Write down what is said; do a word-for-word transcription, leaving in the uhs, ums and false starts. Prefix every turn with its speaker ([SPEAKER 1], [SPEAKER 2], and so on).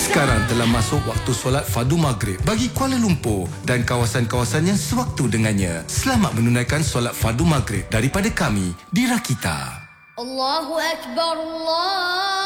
[SPEAKER 1] Sekarang telah masuk waktu solat fardu maghrib bagi Kuala Lumpur dan kawasan-kawasan yang sewaktu dengannya. Selamat menunaikan solat fardu maghrib daripada kami di Rakita.
[SPEAKER 2] Allahu Akbar, Allah.